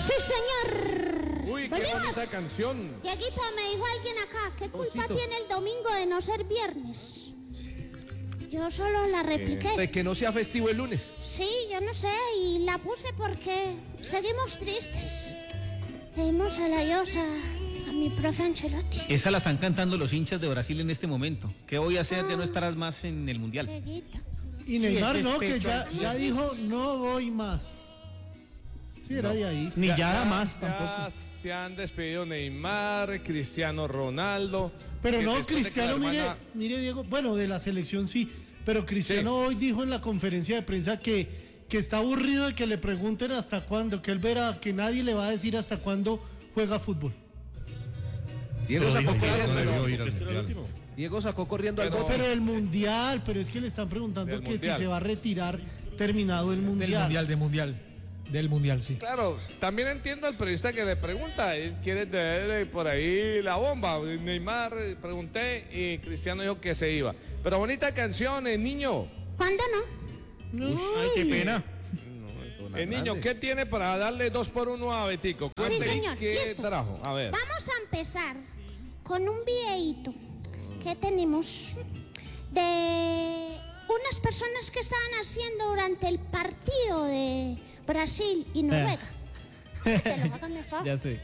Sí, señor. Uy, qué ¿Volvimos? bonita canción. Dieguito, me dijo alguien acá, ¿qué culpa Osito. tiene el domingo de no ser viernes? Yo solo la repliqué. De que no sea festivo el lunes. Sí, yo no sé, y la puse porque seguimos tristes. Pedimos a la diosa, a mi profe Ancelotti. Esa la están cantando los hinchas de Brasil en este momento. ¿Qué voy a hacer de no estar más en el Mundial? Dieguito. Y Neymar no, que ya dijo, no voy más. Sí, era de ahí. Ni ya más tampoco. Ya se han despedido Neymar, Cristiano Ronaldo. Pero que no, después de que Cristiano, la hermana- mire Diego, bueno, de la selección sí, pero Cristiano hoy dijo en la conferencia de prensa que está aburrido de que le pregunten hasta cuándo, que él verá que nadie le va a decir hasta cuándo juega fútbol. Diego sacó pero- Diego sacó corriendo al bote. Pero el mundial, pero es que le están preguntando Del que mundial. si se va a retirar terminado el mundial. Del mundial, sí. Claro, también entiendo al periodista que le pregunta, él quiere tener por ahí la bomba. Neymar, pregunté y Cristiano dijo que se iba. Pero bonita canción, niño. ¿Cuándo no? Ay, qué pena. Niño, ¿qué tiene para darle 2x1 a Betico? Cuente señor, qué listo. trajo. A ver. Vamos a empezar con un videíto que tenemos de unas personas que estaban haciendo durante el partido de Brasil y Noruega. Te lo hagan de favor. Ya sé.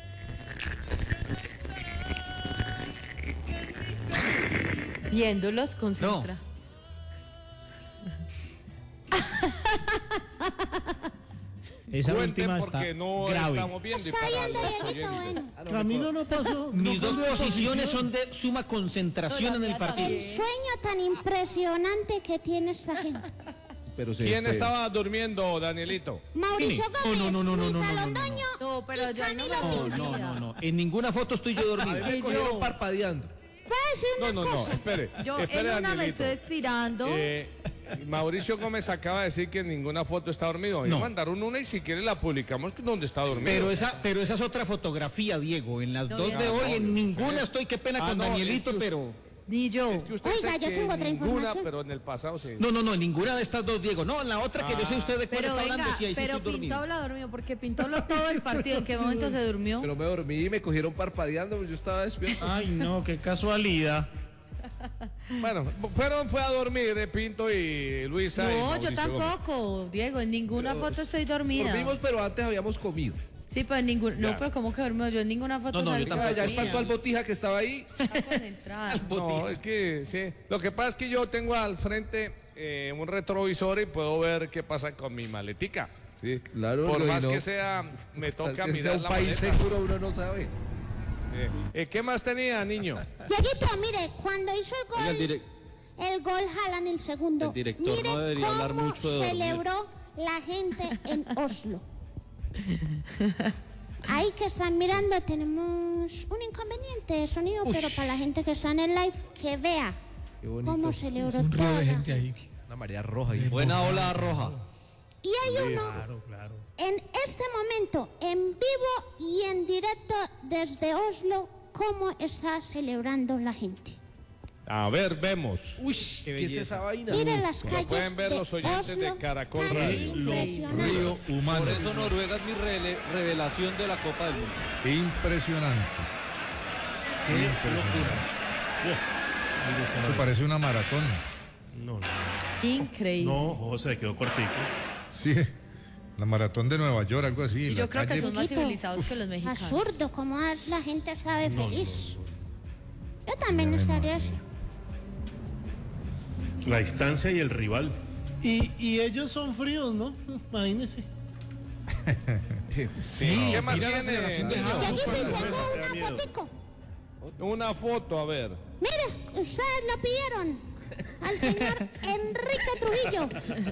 Viéndolos, concentra. Esa Cuenten última porque está no grave. estamos viendo. y Está para viendo, los Dieguito, oyentes. bueno. Camilo no pasó. Mis no dos cambió de posiciones posición. son de suma concentración en el partido. El sueño tan impresionante que tiene esta gente. Pero se ¿Quién despede. estaba durmiendo, Danielito? Mauricio Gómez, no, Luis no. Alondoño No, pero y yo no Camilo me Pinto. No. En ninguna foto estoy yo A mí dormido. me Y cogieron yo. parpadeando. Voy a decir una No, cosa. espere. Yo espere, en una me Danielito. estoy estirando. Mauricio Gómez acaba de decir que en ninguna foto está dormido. No. Y mandaron una y si quiere la publicamos donde está dormido. Pero esa es otra fotografía, Diego. En las No, dos ya de no, hoy, en ninguna estoy, qué pena con no, Danielito, es que- pero... Ni yo. Es que usted Oiga, sé yo que tengo otra ninguna, información. pero en el pasado sí. No, en ninguna de estas dos, Diego. No, en la otra que yo sé usted de cuál Pero está hablando, venga, sí, ahí sí pero estoy Pinto dormido. habla dormido, porque Pinto habló todo el partido. ¿En qué momento se durmió? Pero me dormí y me cogieron parpadeando, yo estaba despierto. Ay, no, qué casualidad. Bueno, fue a dormir Pinto y Luisa. y No, Mauricio yo tampoco, Diego. En ninguna foto estoy dormida. Dormimos, pero antes habíamos comido. Sí, pues en ningún. No, Ya. pero ¿cómo que dormido? Yo en ninguna foto No, yo salí tampoco. Ya dormida. espantó al botija que estaba ahí. Está concentrada. Gómez. No, es que sí. Lo que pasa es que yo tengo al frente un retrovisor y puedo ver qué pasa con mi maletica. Sí. Claro, Por no, más y no. que sea, me toca Que sea mirar un la país maleta. seguro, uno no sabe. ¿Qué más tenía, niño? Dieguito, mire, cuando hizo el Oiga, gol, el gol Haaland el segundo, El director mire no debería cómo hablar mucho de dormir. celebró la gente en Oslo. Ahí que están mirando tenemos un inconveniente de sonido, pero para la gente que está en el live, que vea Qué bonito. cómo celebró toda la gente. ahí. Una marea roja ahí. Buena ola roja. Y hay uno Claro. en este momento, en vivo y en directo desde Oslo, cómo está celebrando la gente. A ver, vemos. Uy, ¿qué es esa vaina? Miren las calles pueden ver de los oyentes Oslo, de Caracol tan Radio. impresionante. Por eso Noruega es mi revelación de la Copa del Mundo. Impresionante. Qué locura. Esto parece una maratón. No, Increíble. no, José, quedó cortico. Sí, la maratón de Nueva York, algo así. Y la yo creo que calle- son más Poquito. civilizados que los mexicanos. Absurdo, como la gente sabe No, feliz. Yo también estaría así. La distancia y el rival. Y ellos son fríos, ¿no? Imagínense. Sí, ¿qué más mira la tiene? celebración de Y niño? aquí Te da tengo una miedo. fotico. Una foto, a ver. Mire, ustedes lo pidieron al señor Enrique Trujillo.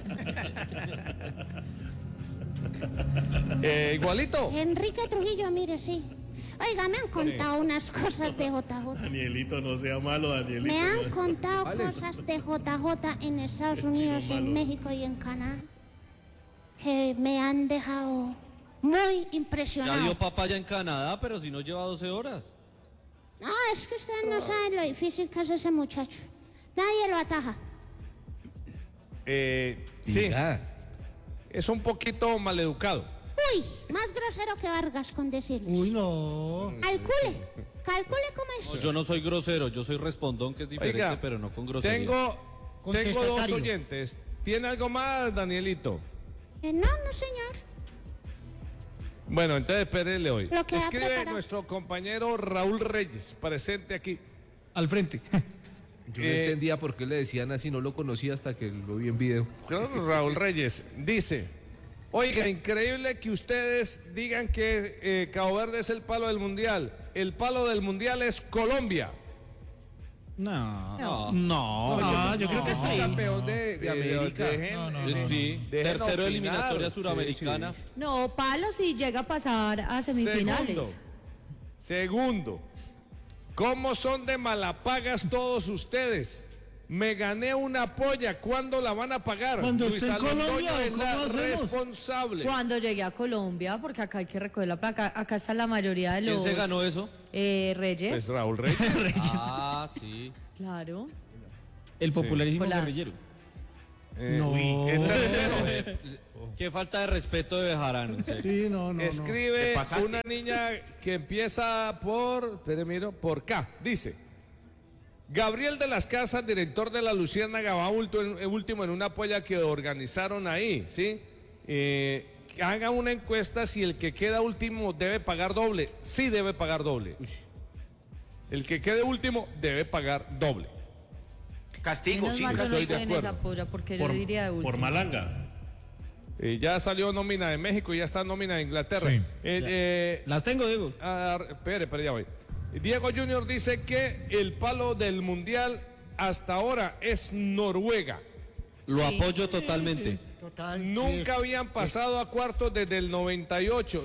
Igualito. Enrique Trujillo, mire, sí. Oiga, me han contado unas cosas de JJ. Danielito, no sea malo, Danielito. Me han contado cosas de JJ en Estados Qué chino Unidos, malo. en México y en Canadá que me han dejado muy Ya impresionado. dio papaya en Canadá, pero si no lleva 12 horas. No, es que ustedes no saben lo difícil que es ese muchacho. Nadie lo ataja. Sí, es un poquito maleducado. Uy, más grosero que Vargas con decirles. Uy, no. Calcule cómo No, es. yo no soy grosero, yo soy respondón, que es diferente, Oiga, pero no con grosería. Tengo dos Contestatario. oyentes. ¿Tiene algo más, Danielito? No, señor. Bueno, entonces espérele hoy. Lo que ha Escribe preparado. nuestro compañero Raúl Reyes, presente aquí. Al frente. Yo no entendía por qué le decían así, no lo conocía hasta que lo vi en video. Claro, Raúl Reyes dice: oiga, increíble que ustedes digan que Cabo Verde es el palo del mundial. El palo del mundial es Colombia. No, yo creo que es sí. campeón de América. Sí, dejen tercero opinar. eliminatoria suramericana. No, palo si llega a pasar a semifinales. Segundo, ¿cómo son de malapagas todos ustedes? Me gané una polla, ¿cuándo la van a pagar? Cuando Luis esté en Alonso Colombia, es ¿o la cómo hacemos? responsable. Cuando llegué a Colombia, porque acá hay que recoger la placa, acá está la mayoría de ¿Quién los... se ganó eso? Reyes. Pues Raúl Reyes. Ah, sí. Claro. El popularísimo Nicolás. guerrillero. No. En tercero, Qué falta de respeto de Bejarano, en serio. Sí, no. escribe una niña que empieza por K. Dice: Gabriel de las Casas, director de la Luciérnaga, va último en una polla que organizaron ahí, ¿sí? Haga una encuesta si el que queda último debe pagar doble. Sí debe pagar doble. El que quede último debe pagar doble. Castigo, Menos sí. mal yo no estoy de estoy en acuerdo. esa polla, porque yo diría de último. Por malanga. Ya salió nómina de México y ya está nómina de Inglaterra. Sí. Las tengo, Diego. Espere, ya voy. Diego Junior dice que el palo del mundial hasta ahora es Noruega. Lo apoyo totalmente. Total. Nunca habían pasado a cuartos desde el 98.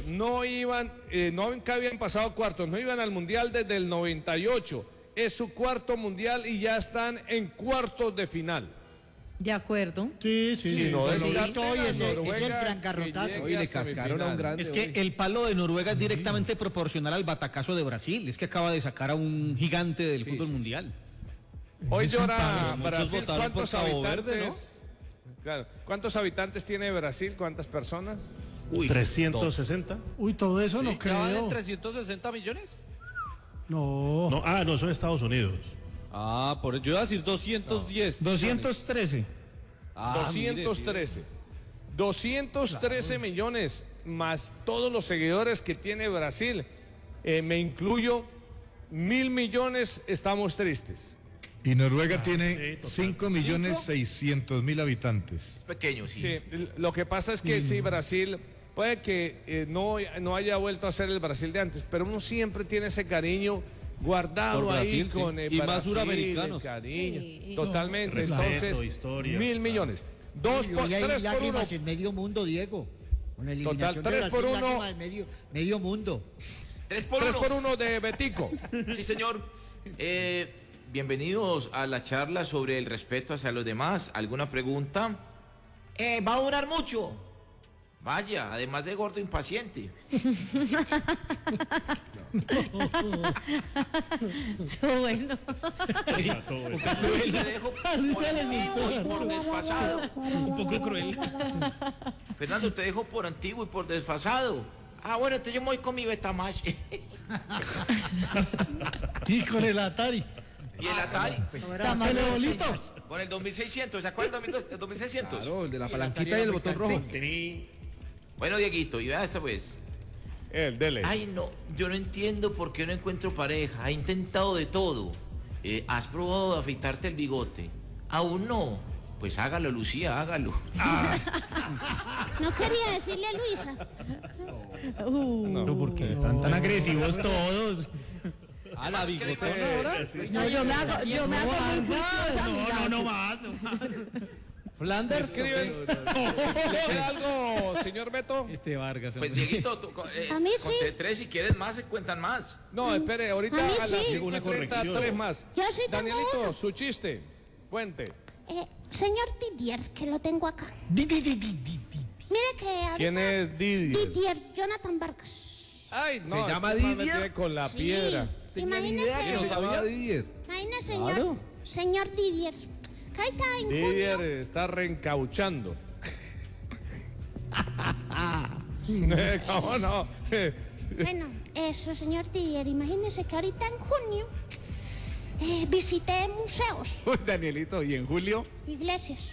Nunca habían pasado a cuartos. No iban al mundial desde el 98. Es su cuarto mundial y ya están en cuartos de final. De acuerdo. Sí. no, Lo es he la visto hoy, es el Noruega francarrotazo. que Y le cascaron a un grande. Es que el palo de Noruega es directamente proporcional al batacazo de Brasil. Es que acaba de sacar a un gigante del fútbol mundial. Hoy llora Muchos Brasil. votaron por ¿Cuántos Cabo habitantes? Verde, ¿no? Claro. ¿Cuántos habitantes tiene Brasil? ¿Cuántas personas? 360. Uy, todo eso no ¿Ya valen creo. 360 millones? No. No, son Estados Unidos. Ah, por eso yo iba a decir 210. 213. Ah, mire, 213. 213 millones más todos los seguidores que tiene Brasil. Me incluyo, 1.000 millones, estamos tristes. Y Noruega tiene sí, total. 5.600.000 habitantes. Pequeño, sí. Sí, lo que pasa es que sí, Brasil, puede que no haya vuelto a ser el Brasil de antes, pero uno siempre tiene ese cariño guardado Por ahí Brasil, sí. con Y más Brasil, suramericanos. el cariño, Sí. totalmente. Respeto, Entonces, historia, 1.000 claro. millones. Y 3 hoy hay por 1. lágrimas en medio mundo, Diego. Con la eliminación Total, de 3 por Brasil, 1. lágrimas en medio mundo. 3 por 3 1. por 1 de Betico. Sí, señor. Bienvenidos a la charla sobre el respeto hacia los demás. ¿Alguna pregunta? ¿Va a durar mucho? Vaya, además de gordo impaciente. Eso bueno. Te dejo por desfasado. Un poco cruel. Fernando, te dejo por antiguo y por desfasado. Ah, bueno, entonces yo me voy con mi Betamash. Y con el Atari. Y el Atari. Telebolito. Con el 2600. ¿Se acuerdan del 2600? Claro, el de la palanquita y el botón rojo. Bueno, Dieguito, y vea esta pues. Dele. Ay, no, yo no entiendo por qué no encuentro pareja. He intentado de todo. ¿Has probado afeitarte el bigote? Aún no. Pues hágalo, Lucía, hágalo. No quería decirle a Luisa. No, porque están tan agresivos todos. Ah, la bigotona ahora. No, yo me hago muy juiciosa, No amigazo. más. Flanders. ¿Le queda algo, señor Beto? Vargas. Pues, Dieguito, A mí sí. conté 3, si quieres más, se cuentan más. No, espere, ahorita A mí a las sí. 5:30, 3 más. Yo sí tengo Danielito, uno. su chiste. Cuente. Señor Didier, que lo tengo acá. Mire que ahorita... ¿Quién es Didier? Didier Jonathan Vargas. Ay, no, ¿Se llama este man me Didier? tiene con la Sí. piedra. Imagínese, Que no sabía Didier. imagínese, Claro. señor Didier. Que ahí está en Didier junio. está reencauchando. ¿Cómo no? Bueno, eso, señor Didier, imagínese que ahorita en junio visité museos, Uy, Danielito, ¿y en julio? iglesias.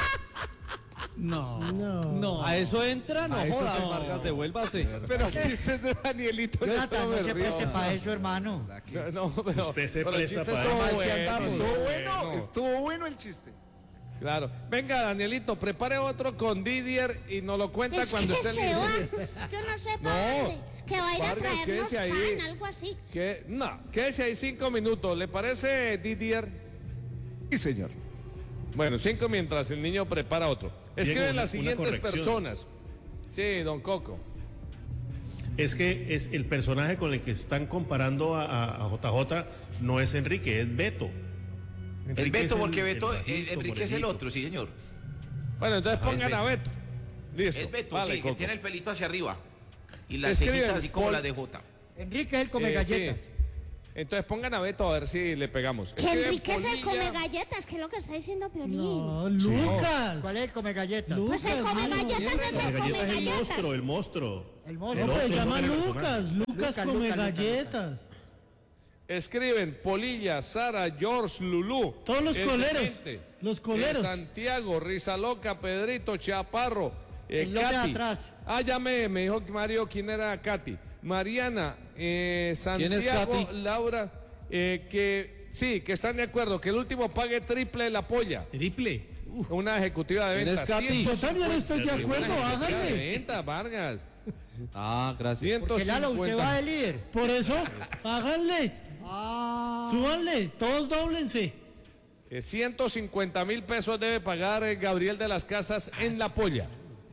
No. ¿A eso entra? No A eso jodas, no. Vargas, devuélvase. Pero chistes de Danielito. Jonathan, no se río. preste para eso, hermano. No, pero, Usted se pero el presta chiste para estuvo eso. bueno, Estuvo bueno, bueno. estuvo bueno el chiste. Claro. Venga, Danielito, prepare otro con Didier y nos lo cuenta Es cuando que esté se va, listo. yo no sé para No. dónde, que va a ir a Vargas, traernos quédese ahí. pan, algo así. No, quédese ahí 5 minutos. ¿Le parece, Didier? Sí, señor. Bueno, 5 mientras el niño prepara otro. Escriben una las siguientes corrección. personas. Sí, don Coco. Es que es el personaje con el que están comparando a JJ no es Enrique, es Beto. El Enrique Beto, es porque el Beto, bajito, Enrique es el morenito. otro, sí, señor. Bueno, entonces Ajá, pongan es a Beto. Listo. Es Beto, Vale, sí, Coco. que tiene el pelito hacia arriba. Y las Escriben, cejitas así como Paul. las de Jota. Enrique es el come galletas. Sí. Entonces pongan a Beto a ver si le pegamos. Que Escriben Enrique es el Polilla. come galletas, que es lo que está diciendo Piolín. No, Lucas. ¿Cuál es el come galletas? Pues el come galletas es Come el come galletas es el galletas. monstruo, el monstruo. El No, monstruo. pues se otro llama nombre del Lucas. personaje. Lucas come Lucas, galletas. Escriben Polilla, Sara, George, Lulú. Todos los El coleros, Demente, los coleros. Santiago, Rizaloca, Pedrito, Chaparro, El lote Katy. atrás. Ah, ya me dijo Mario quién era Katy. Mariana, Santiago, es Katy? Laura, que sí, que están de acuerdo, que el último pague triple la polla. Triple. Una ejecutiva de ¿Quién es venta. Katy? Yo también estoy de acuerdo, De háganle. venta, Vargas. Ah, gracias. Porque Lalo, usted va de 150. líder. Por eso, háganle. Ah. Súbanle, todos dóblense. 150.000 pesos debe pagar Gabriel de las Casas en la polla.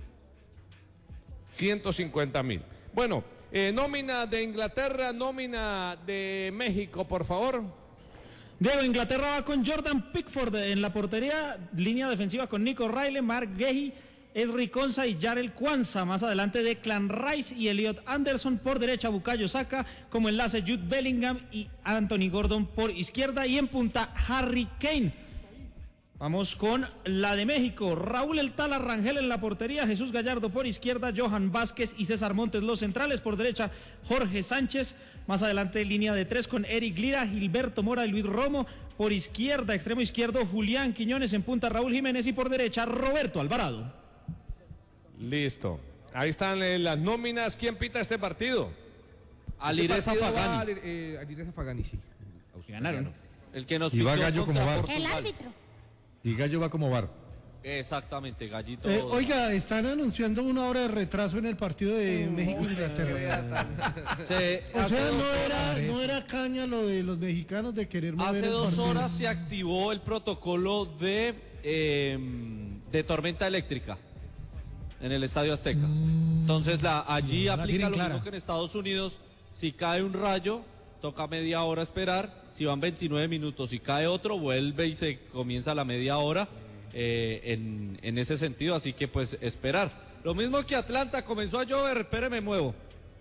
150.000. Bueno, nómina de Inglaterra, nómina de México, por favor. Diego, Inglaterra va con Jordan Pickford en la portería, línea defensiva con Nico Riley, Mark Gahey, Esri Konsa y Jarel Kwanza. Más adelante Declan Rice y Elliot Anderson. Por derecha Bukayo Saka, como enlace Jude Bellingham y Anthony Gordon por izquierda. Y en punta Harry Kane. Vamos con la de México. Raúl El Tala Rangel en la portería, Jesús Gallardo por izquierda, Johan Vázquez y César Montes los centrales. Por derecha Jorge Sánchez. Más adelante línea de 3 con Eric Lira, Gilberto Mora y Luis Romo. Por izquierda, extremo izquierdo Julián Quiñones, en punta Raúl Jiménez y por derecha Roberto Alvarado. Listo. Ahí están las nóminas. ¿Quién pita este partido? Alireza Fagani. Alireza Fagani, sí. Ganaron. El que nos Y va pitó Gallo contra como VAR. El Portugal. árbitro. Y Gallo va como VAR. Exactamente, Gallito. Oiga, están anunciando una hora de retraso en el partido de México-Inglaterra. O sea, no era caña lo de los mexicanos de querer mover Hace el 2 partido. horas se activó el protocolo de tormenta eléctrica en el Estadio Azteca. Entonces allí la aplica tienen lo clara. mismo que en Estados Unidos. Si cae un rayo, toca media hora esperar. Si van 29 minutos, si cae otro, vuelve y se comienza la media hora en ese sentido. Así que pues esperar. Lo mismo que Atlanta, comenzó a llover, espere, me muevo.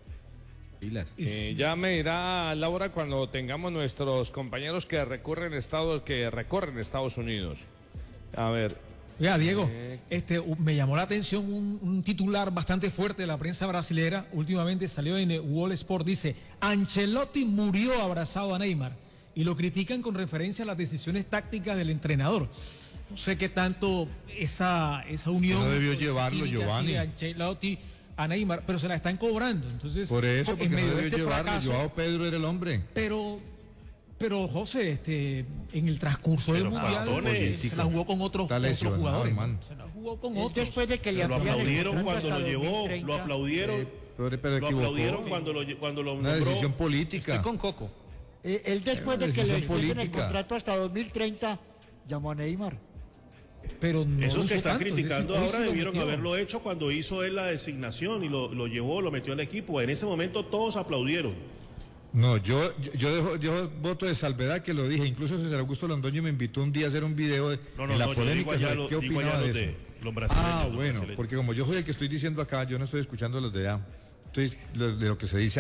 Ya me dirá Laura cuando tengamos nuestros compañeros que recorren Estados Unidos. A ver. Oiga, Diego, me llamó la atención un titular bastante fuerte de la prensa brasilera. Últimamente salió en Wall Sport, dice: Ancelotti murió abrazado a Neymar. Y lo critican con referencia a las decisiones tácticas del entrenador. No sé qué tanto esa unión. no debió esa llevarlo, química así Giovanni. de Ancelotti a Neymar, pero se la están cobrando. Entonces, Por eso, porque en no medio de debió este llevarlo. fracaso, Joao Pedro era el hombre. pero José, en el transcurso del Pero mundial faltones. se la jugó con otros lesionado, jugadores. hermano. Se la jugó con Él otros. después de que le Lo amplían el aplaudieron contrato cuando lo hasta llevó, 2030. lo aplaudieron. Pero Lo equivocó. aplaudieron cuando lo Una nombró. decisión política. Estoy con Coco. Él después Era de que decisión le extienden el política. contrato hasta 2030, llamó a Neymar. Pero no Esos lo que hizo están tanto, criticando es decir, hoy ahora sí lo debieron metió. haberlo hecho cuando hizo él la designación y lo llevó, lo metió al equipo. En ese momento todos aplaudieron. No, yo voto de salvedad que lo dije. Incluso César Augusto Londoño me invitó un día a hacer un video de No, en la yo polémica. digo allá, sobre ¿Qué digo allá opinaba los de de eso? los brasileños. Ah, los bueno, brasileños. porque como yo soy el que estoy diciendo acá, yo no estoy escuchando los de allá. Estoy de lo que se dice acá.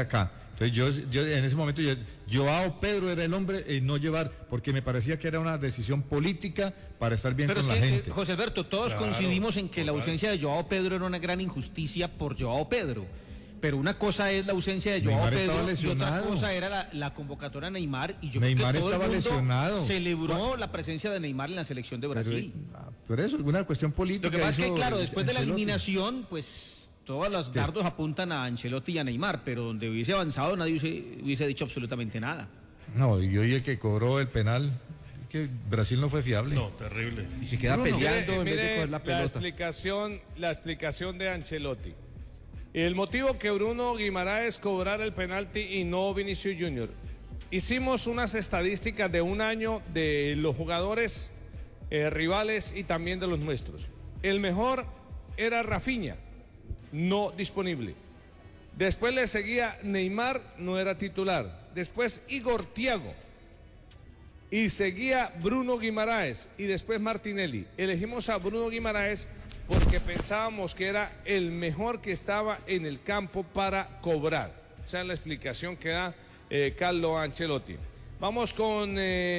Entonces yo en ese momento, Joao Pedro era el hombre y no llevar, porque me parecía que era una decisión política para estar bien Pero con es la que, gente. José Alberto, todos coincidimos en que la ausencia de Joao Pedro era una gran injusticia por Joao Pedro. Pero una cosa es la ausencia de Joao Neymar Pedro estaba y otra lesionado. cosa era la convocatoria a Neymar. Y yo Neymar creo que todo estaba el mundo lesionado. celebró la presencia de Neymar en la selección de Brasil. Pero eso es una cuestión política. Lo que pasa es que, hizo claro, después de la Ancelotti. eliminación, pues todos los dardos apuntan a Ancelotti y a Neymar, pero donde hubiese avanzado nadie hubiese dicho absolutamente nada. No, y hoy el que cobró el penal, que Brasil no fue fiable. No, terrible. Y se queda peleando en vez de Mire coger la pelota. la explicación de Ancelotti. El motivo que Bruno Guimaraes cobrara el penalti y no Vinicius Junior. Hicimos unas estadísticas de un año de los jugadores rivales y también de los nuestros. El mejor era Rafinha, no disponible. Después le seguía Neymar, no era titular. Después Igor Thiago. Y seguía Bruno Guimaraes y después Martinelli. Elegimos a Bruno Guimaraes porque pensábamos que era el mejor que estaba en el campo para cobrar. O sea, la explicación que da Carlo Ancelotti. Vamos con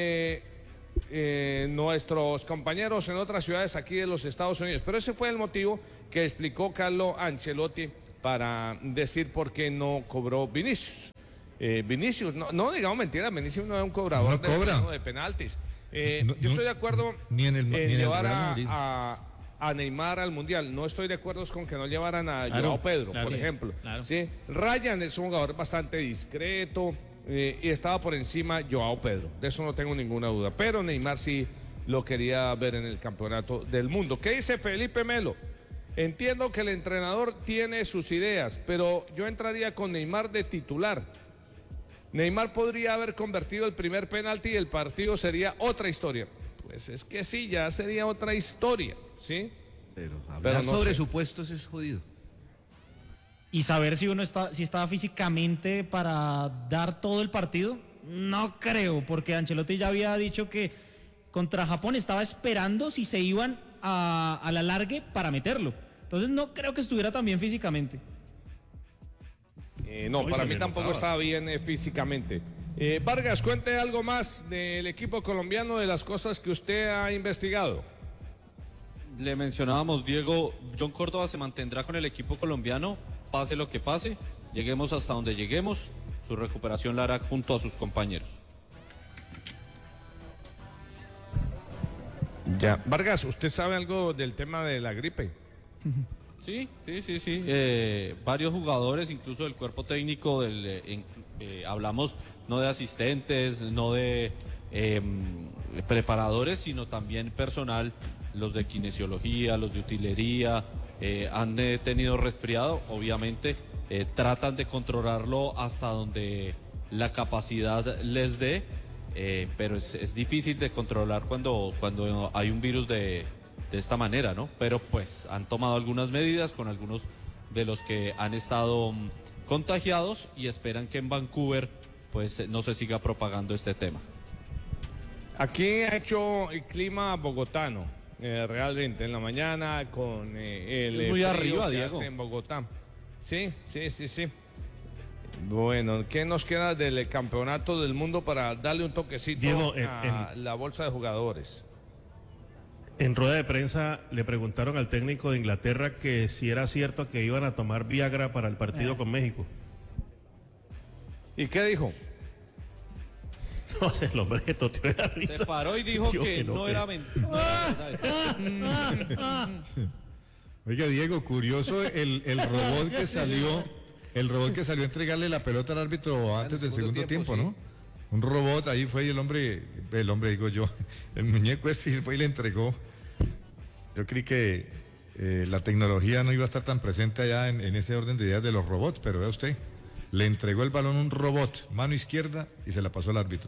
nuestros compañeros en otras ciudades aquí de los Estados Unidos. Pero ese fue el motivo que explicó Carlo Ancelotti para decir por qué no cobró Vinicius. Vinicius, no digamos mentiras, Vinicius no es un cobrador de penaltis. Yo estoy de acuerdo ni en llevar Real Madrid. a Neymar al Mundial. No estoy de acuerdo con que no llevaran a Claro, Joao Pedro, claro, por ejemplo. claro. ¿Sí? Ryan es un jugador bastante discreto y estaba por encima Joao Pedro. De eso no tengo ninguna duda. Pero Neymar sí lo quería ver en el campeonato del mundo. ¿Qué dice Felipe Melo? Entiendo que el entrenador tiene sus ideas, pero yo entraría con Neymar de titular. Neymar podría haber convertido el primer penalti y el partido sería otra historia. Pues es que sí, ya sería otra historia, ¿sí? Pero hablar no sobre sé. supuestos es jodido. Y saber si si estaba físicamente para dar todo el partido, no creo, porque Ancelotti ya había dicho que contra Japón estaba esperando si se iban a la largue para meterlo. Entonces no creo que estuviera tan bien físicamente. No, Hoy para se mí le tampoco notaba. estaba bien físicamente. Vargas, cuente algo más del equipo colombiano, de las cosas que usted ha investigado. Le mencionábamos, Diego, John Córdoba se mantendrá con el equipo colombiano, pase lo que pase, lleguemos hasta donde lleguemos, su recuperación la hará junto a sus compañeros. Ya. Vargas, ¿usted sabe algo del tema de la gripe? Sí. Varios jugadores, incluso del cuerpo técnico, hablamos no de asistentes, no de preparadores, sino también personal, los de kinesiología, los de utilería, han tenido resfriado, obviamente, tratan de controlarlo hasta donde la capacidad les dé, pero es difícil de controlar cuando hay un virus de esta manera, ¿no? Pero pues han tomado algunas medidas con algunos de los que han estado contagiados y esperan que en Vancouver pues no se siga propagando este tema. Aquí ha hecho el clima bogotano, realmente, en la mañana con el Es muy frío arriba, que Diego. hace en Bogotá. Sí. Bueno, ¿qué nos queda del campeonato del mundo para darle un toquecito Diego, a la bolsa de jugadores? En rueda de prensa le preguntaron al técnico de Inglaterra que si era cierto que iban a tomar Viagra para el partido con México. ¿Y qué dijo? No sé, el hombre toteó de la risa. Se paró y dijo Dijo que no era que- mentira. Oiga, Diego, curioso el robot que salió, el robot que salió a entregarle la pelota al árbitro antes del segundo tiempo, ¿no? Un robot, ahí fue y el hombre digo yo, el muñeco ese fue y le entregó. Yo creí que la tecnología no iba a estar tan presente allá en ese orden de ideas de los robots, pero vea usted, le entregó el balón a un robot, mano izquierda, y se la pasó al árbitro.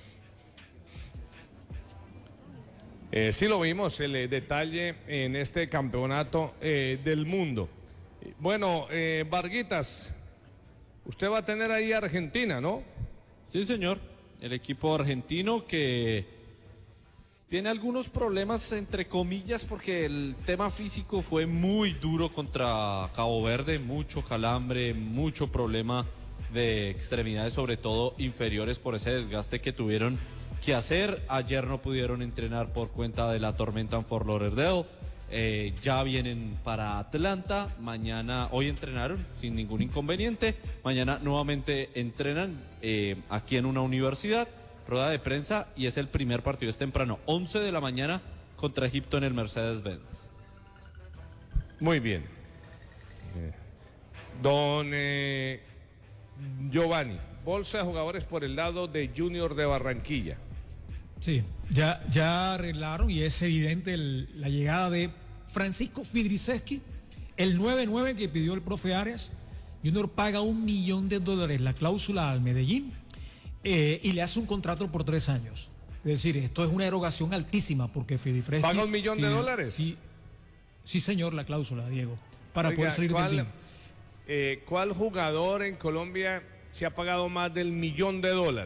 Sí lo vimos, el detalle en este campeonato del mundo. Bueno, Varguitas, usted va a tener ahí a Argentina, ¿no? Sí, señor. El equipo argentino que tiene algunos problemas, entre comillas, porque el tema físico fue muy duro contra Cabo Verde, mucho calambre, mucho problema de extremidades, sobre todo inferiores, por ese desgaste que tuvieron que hacer. Ayer no pudieron entrenar por cuenta de la tormenta en Fort Lauderdale. Ya vienen para Atlanta. Hoy entrenaron sin ningún inconveniente. Mañana nuevamente entrenan aquí en una universidad. Rueda de prensa y es el primer partido, es temprano, 11 de la mañana contra Egipto en el Mercedes-Benz. Muy bien. Don Giovanni, bolsa de jugadores por el lado de Junior de Barranquilla. Sí, ya arreglaron y es evidente la llegada de Francisco Fidriseski, el 9-9 que pidió el profe Arias. Junior paga $1 millón, la cláusula al Medellín, y le hace un contrato por 3 años. Es decir, esto es una erogación altísima porque Fidriseski... ¿Paga $1 millón? Sí, señor, la cláusula, Diego, para poder salir del team. ¿Cuál jugador en Colombia se ha pagado más del $1 millón?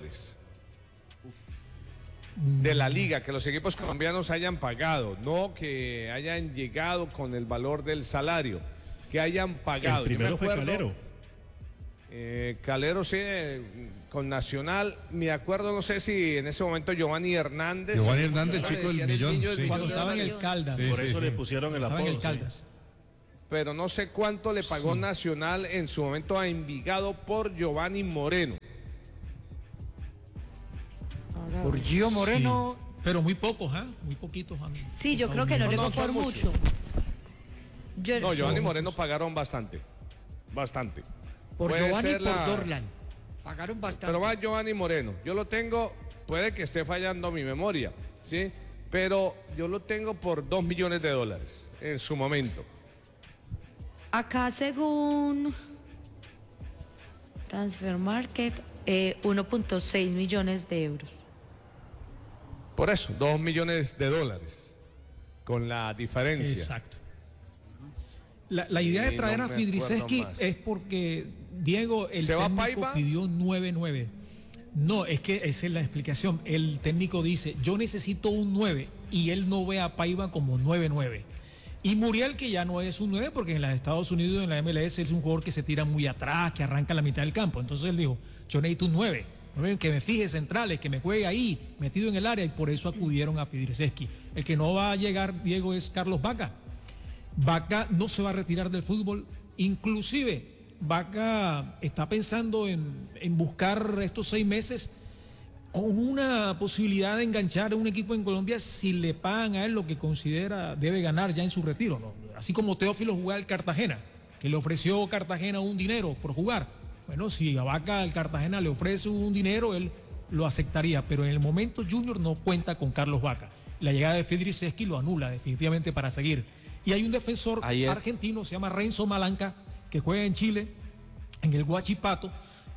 De la liga, que los equipos colombianos hayan pagado, no que hayan llegado con el valor del salario, que hayan pagado. El primero fue Calero. Calero sí, con Nacional, me acuerdo, no sé si en ese momento Giovanni Hernández. Giovanni Hernández, chico del millón. Cuando estaba en el Caldas. Por eso le pusieron el apodo. Estaba en el Caldas. Pero no sé cuánto le pagó Nacional en su momento a Envigado por Giovanni Moreno. Por Gio Moreno. Sí, pero muy pocos, muy poquitos. Sí, yo creo que no llegó por mucho. No, Giovanni Moreno pagaron bastante. Por Puede Giovanni y ser por Dorlan. Pagaron bastante. Pero va Giovanni Moreno. Yo lo tengo, puede que esté fallando mi memoria, ¿sí? Pero yo lo tengo por $2 millones en su momento. Acá según Transfer Market, 1.6 millones de euros. Por eso, $2 millones, con la diferencia. Exacto. La idea de traer a Fidriseski es porque, Diego, el técnico pidió 9-9. No, es que esa es la explicación. El técnico dice, yo necesito un 9, y él no ve a Paiva como 9-9. Y Muriel, que ya no es un 9, porque en los Estados Unidos, en la MLS, es un jugador que se tira muy atrás, que arranca a la mitad del campo. Entonces él dijo, yo necesito un 9, que me fije centrales, que me juegue ahí, metido en el área, y por eso acudieron a Fidriseski. El que no va a llegar, Diego, es Carlos Vaca. Vaca no se va a retirar del fútbol, inclusive Vaca está pensando en buscar estos 6 meses con una posibilidad de enganchar a un equipo en Colombia si le pagan a él lo que considera debe ganar ya en su retiro, ¿no? Así como Teófilo jugaba al Cartagena, que le ofreció Cartagena un dinero por jugar. Bueno, si a Vaca al Cartagena le ofrece un dinero, él lo aceptaría, pero en el momento Junior no cuenta con Carlos Vaca. La llegada de Fidriseski lo anula definitivamente para seguir. Y hay un defensor argentino, se llama Renzo Malanca, que juega en Chile, en el Huachipato,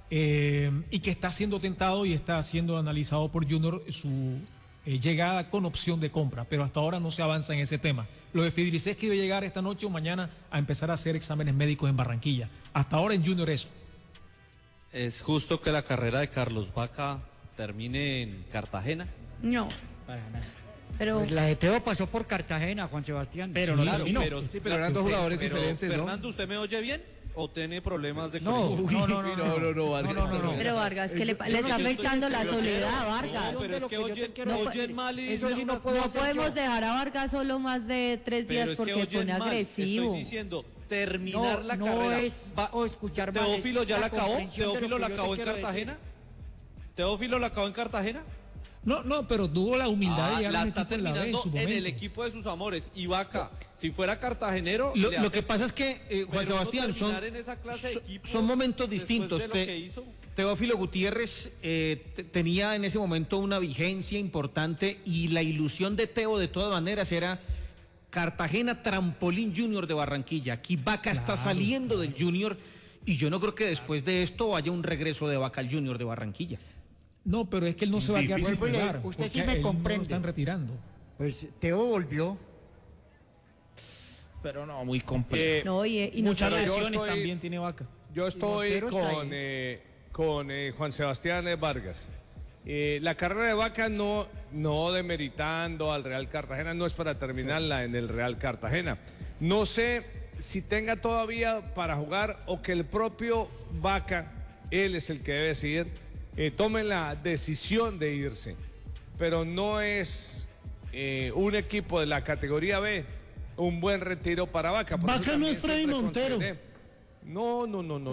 y que está siendo tentado y está siendo analizado por Junior su llegada con opción de compra, pero hasta ahora no se avanza en ese tema. Lo de Fidriseski debe llegar esta noche o mañana a empezar a hacer exámenes médicos en Barranquilla. Hasta ahora en Junior eso. ¿Es justo que la carrera de Carlos Vaca termine en Cartagena? No. Para nada. Pero Pues la de Teo pasó por Cartagena, Juan Sebastián. Pero no, claro, pero eran dos jugadores Pero, diferentes, ¿no? Fernando, ¿usted me oye bien o tiene problemas de No, conexión? no, Vargas. Pero Vargas, que le está afectando la soledad, Vargas. No, pero es que oyen mal y Eso dicen sí no unas puedo No hacer podemos yo. dejar a Vargas solo más de 3 días Pero es que porque oyen pone mal. agresivo. Estoy diciendo, terminar la carrera. es o escuchar mal, ¿Teófilo es ya la la acabó? comprensión de ¿Teófilo lo la que yo acabó te en quiero Cartagena? ¿Teófilo la acabó en Cartagena? No, pero tuvo la humildad de llegar a la un está equipo en la B en terminando su en momento. el equipo de sus amores. Y Vaca, si fuera cartagenero... Lo que pasa es que, Juan Sebastián, son momentos distintos. Teófilo Gutiérrez tenía en ese momento una vigencia importante y la ilusión de Teo de todas maneras era Cartagena Trampolín Junior de Barranquilla. Aquí Vaca está saliendo del Junior y yo no creo que después de esto haya un regreso de Vaca al Junior de Barranquilla. No, pero es que él no se va a quedar sin jugar. Usted sí porque me él no lo comprende. están retirando. Pues Teo volvió. Pero no, muy complejo. No, y no muchas sabe- lesiones también tiene Vaca. Yo estoy Montero está con Juan Sebastián Vargas. La carrera de Vaca no demeritando al Real Cartagena, no es para terminarla en el Real Cartagena. No sé si tenga todavía para jugar o que el propio Vaca él es el que debe decidir, tome la decisión de irse, pero no es un equipo de la categoría B un buen retiro para Vaca. Vaca no es Freddy Montero. No.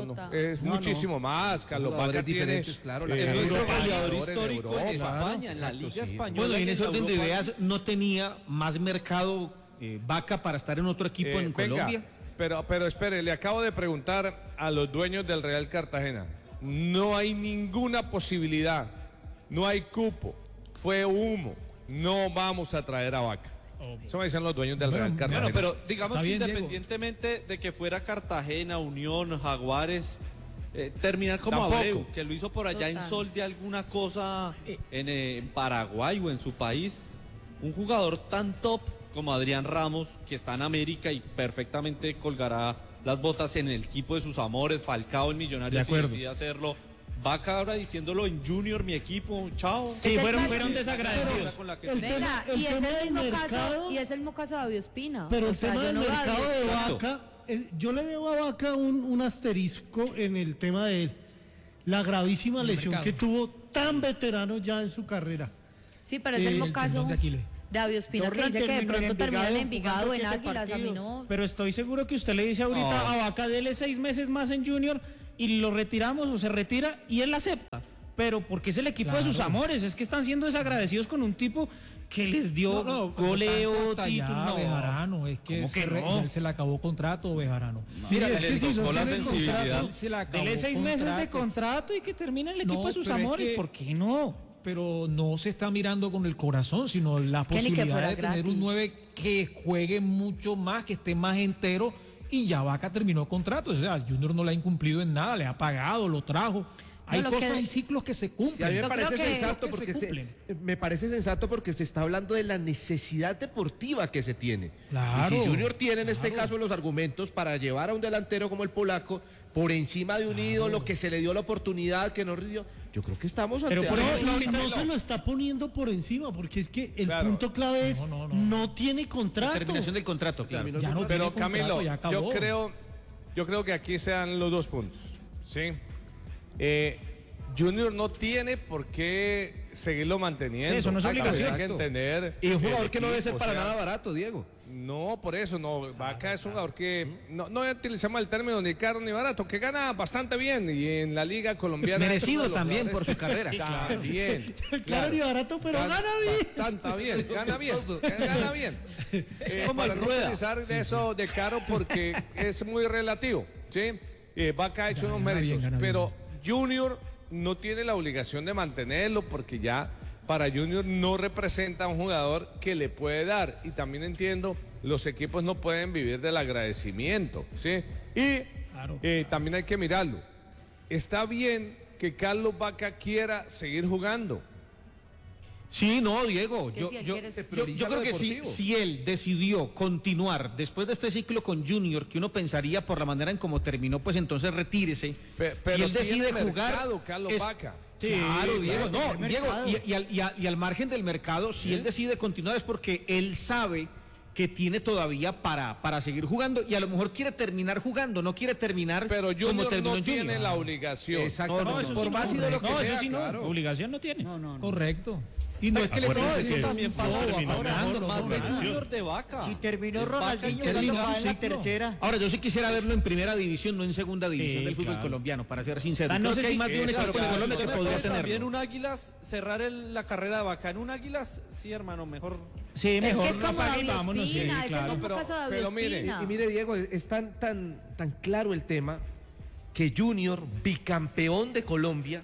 Es muchísimo más, Carlos. Vaca tiene claro. Es nuestro goleador histórico en España, en la Liga Española. Bueno, y en ese orden de Europa. ideas no tenía más mercado Vaca para estar en otro equipo en Colombia. Pero espere, le acabo de preguntar a los dueños del Real Cartagena. No hay ninguna posibilidad, no hay cupo, fue humo, no vamos a traer a Vaca. Eso me dicen los dueños del Real Cartagena. Bueno, pero digamos Está que bien, independientemente de que fuera Cartagena, Unión, Jaguares, terminar como Tampoco. Abreu, que lo hizo por allá en Sol de alguna cosa en Paraguay o en su país, un jugador tan top como Adrián Ramos, que está en América y perfectamente colgará las botas en el equipo de sus amores, Falcao en Millonarios si decide hacerlo. Vaca ahora diciéndolo en Junior, mi equipo, chao. Sí, fueron desagradecidos. Venga, y es el mismo caso, y es el mismo caso de David Ospina. Pero O el sea, tema yo del no veo a mercado David de Ospina. Vaca, yo le veo a Vaca un asterisco en el tema de él. La gravísima lesión mercado. que tuvo tan veterano ya en su carrera. Sí, pero es el mismo caso tendón de Aquiles. de David Ospina, que Torres dice que de terminó en pronto terminó en Envigado, Envigado, en jugando Águilas, 7 a mí partidos. no. Pero estoy seguro que usted le dice ahorita a Vaca, dele 6 meses más en Junior y lo retiramos o se retira y él acepta. Pero porque es el equipo de sus Claro. amores, es que están siendo desagradecidos con un tipo que les dio goleo, título. No. Bejarano, es que, ¿Cómo que se, no? él se le acabó contrato, Bejarano. Mira, es le si no tocó la tiene sensibilidad. contrato, él se le acabó Dele 6 meses de contrato. contrato y que termine el equipo No, de sus pero es amores. que- ¿Por qué no? Pero no se está mirando con el corazón, sino la que ni que posibilidad fuera de tener un gratis. 9 que juegue mucho más, que esté más entero, y ya Vaca terminó contrato. O sea, Junior no le ha incumplido en nada, le ha pagado, lo trajo. Hay lo cosas que- y ciclos que se Y a cumplen. mí me Yo parece creo que- sensato que se porque cumplen. me parece sensato porque se está hablando de la necesidad deportiva que se tiene. Claro, y si Junior tiene en este claro. caso los argumentos para llevar a un delantero como el polaco por encima de un ídolo que se le dio la oportunidad, que no rindió, yo creo que estamos ante Pero por algo. ejemplo, No, y no se lo está poniendo por encima, porque es que el Claro. punto clave es no tiene contrato. Terminación del contrato, claro. Ya no Pero tiene Camilo, contrato, ya acabó. yo creo que aquí se dan los 2 puntos, ¿sí? Junior no tiene por qué seguirlo manteniendo. Sí, eso no es obligación. Hay que Exacto. entender. Y un el jugador que no debe equipo, ser para o sea, nada barato, Diego. No, por eso no. Vaca es un jugador que no utilizamos el término ni caro ni barato, que gana bastante bien y en la liga colombiana. Merecido es uno de los también jugadores- por su carrera. También. Claro, y barato, pero gana bien. Gana bien, gana bien. como Para el no Rueda. utilizar eso de caro porque es muy relativo, ¿sí? Vaca ha hecho unos Gana bien, méritos, gana pero Junior no tiene la obligación de mantenerlo porque ya para Junior no representa a un jugador que le puede dar. Y también entiendo, los equipos no pueden vivir del agradecimiento, ¿sí? Y también hay que mirarlo. Está bien que Carlos Vaca quiera seguir jugando. Sí, no, Diego. Que Yo, si él yo- quiere- yo- prioriza yo creo lo que deportivo. si él decidió continuar después de este ciclo con Junior, que uno pensaría por la manera en cómo terminó, pues entonces retírese. Pero si él decide tiene jugar. mercado, Carlos Vaca. Claro, Diego. claro, No, tiene Diego, mercado. y al margen del mercado, si él decide continuar es porque él sabe que tiene todavía para seguir jugando y a lo mejor quiere terminar jugando, no quiere terminar Pero como Junior terminó no en Junior. tiene la obligación. Exactamente. No, eso por sí más no. ídolo que No, sea, eso sí no. claro. Obligación no tiene. Correcto. Y no es que le Acuérdense toque, que sino también pasa no, terminó apoyándolo, más de apoyándolo. Junior de Vaca. Si terminó Es Vaca Ronaldinho, el que ¿cuándo termina va su en la ciclo. tercera? Ahora, yo sí quisiera verlo en primera división, no en segunda división Sí, del fútbol claro. colombiano, para ser sincero. Ah, no Creo sé que hay si- más de un Exacto, equipo en claro, Colombia que no podría También tenerlo. un Águilas, cerrar la carrera de Vaca en un Águilas, sí, hermano, mejor. Sí, Es mejor que es no como apague y David vámonos. Sí, Ospina, es el claro. mismo caso de David pero mire, Ospina. Y mire, Diego, es tan claro el tema que Junior, bicampeón de Colombia,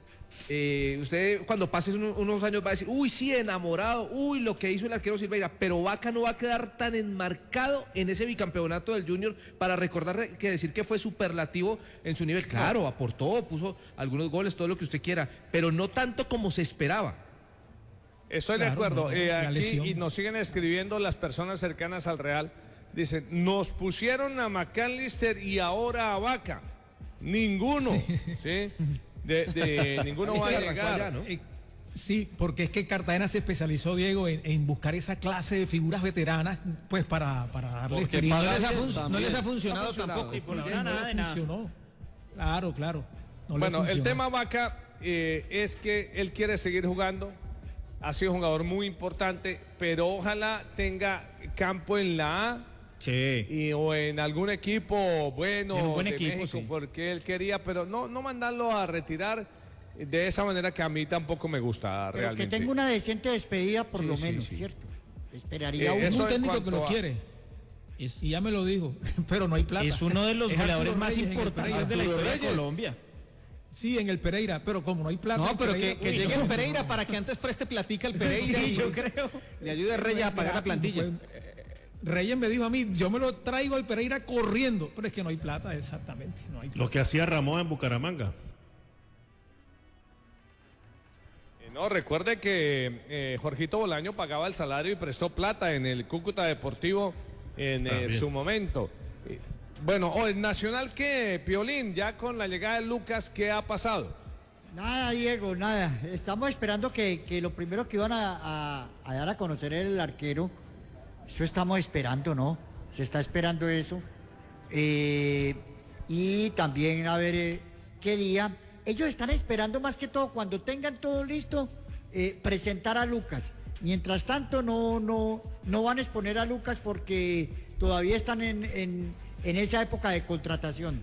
usted cuando pases unos años va a decir, uy, sí, enamorado, uy, lo que hizo el arquero Silveira, pero Vaca no va a quedar tan enmarcado en ese bicampeonato del Junior para recordar que decir que fue superlativo en su nivel. Claro, aportó, puso algunos goles, todo lo que usted quiera, pero no tanto como se esperaba. Estoy de Claro, acuerdo. no, la Aquí, lesión. y nos siguen escribiendo las personas cercanas al Real. Dicen, nos pusieron a McAllister y ahora a Vaca. Ninguno, ¿sí? Ninguno va a Arrancó llegar. allá, ¿no? Sí, porque es que Cartagena se especializó, Diego, en buscar esa clase de figuras veteranas, pues para darle Porque experiencia. paga bien No les ha también. funcionado No ha funcionado. tampoco. Y por No ahora nada de nada. funcionó. Claro, claro. Bueno, el tema Vaca es que él quiere seguir jugando. Ha sido un jugador muy importante, pero ojalá tenga campo en la A. Sí. O en algún equipo bueno en un buen de equipo, México, sí. porque él quería, pero no mandarlo a retirar de esa manera que a mí tampoco me gusta Pero realmente. que tenga una decente despedida por lo Sí, menos, sí. ¿cierto? Esperaría Es uno. un técnico que lo quiere. Y ya me lo dijo, pero no hay plata. Es uno de los Es goleadores Arturo más Reyes en el importantes Pereira. de la historia de Reyes. Colombia. Sí, en el Pereira, pero como no hay plata. No, en pero Pereira, que uy, llegue no. el Pereira para que antes preste platica el Pereira. Sí, y yo creo. Le ayude a Reyes a pagar la plantilla. Reyes me dijo a mí, yo me lo traigo al Pereira corriendo, pero es que no hay plata, exactamente. No hay plata. Lo que hacía Ramón en Bucaramanga. No, recuerde que Jorgito Bolaño pagaba el salario y prestó plata en el Cúcuta Deportivo en su momento. Bueno, el Nacional, ¿qué, Piolín? Ya con la llegada de Lucas, ¿qué ha pasado? Nada, Diego, nada. Estamos esperando que lo primero que iban a dar a conocer el arquero. Eso estamos esperando, ¿no? Se está esperando eso. Y también a ver qué día. Ellos están esperando más que todo cuando tengan todo listo, presentar a Lucas. Mientras tanto no van a exponer a Lucas porque todavía están en esa época de contratación.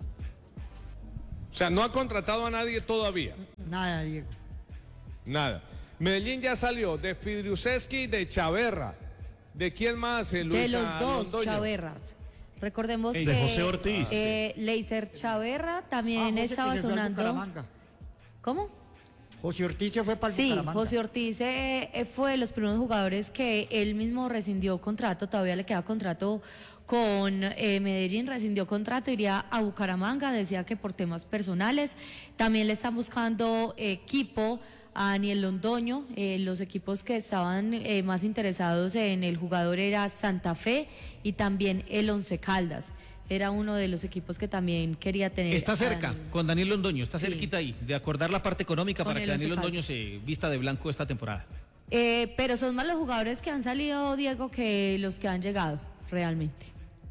O sea, no ha contratado a nadie todavía. Nada, Diego. Nada. Medellín ya salió de Fidriuseski y de Chaverra. ¿De quién más, Luisa De los dos Londoño? Chaverras. Recordemos De que José Ortiz. Leiser Chaverra también José estaba que se fue al sonando. Bucaramanga. ¿Cómo? José Ortiz se fue para el Sí, Bucaramanga. José Ortiz fue de los primeros jugadores que él mismo rescindió contrato, todavía le queda contrato con Medellín, rescindió contrato, iría a Bucaramanga, decía que por temas personales. También le están buscando equipo a Daniel Londoño. Los equipos que estaban más interesados en el jugador era Santa Fe y también el Once Caldas. Era uno de los equipos que también quería tener. Está a cerca Daniel. con Daniel Londoño, está Sí. cerquita ahí, de acordar la parte económica Con para el que Daniel Once Londoño Caldas. se vista de blanco esta temporada. Pero son más los jugadores que han salido, Diego, que los que han llegado, realmente.